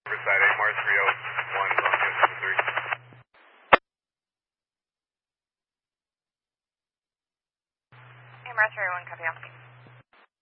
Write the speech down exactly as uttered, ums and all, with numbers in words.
Riverside, A M R three oh one, on Houston three. A M R three oh one, copy off.